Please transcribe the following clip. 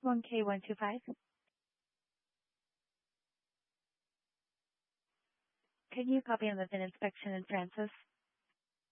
1K125. Can you copy on the VIN inspection in Francis?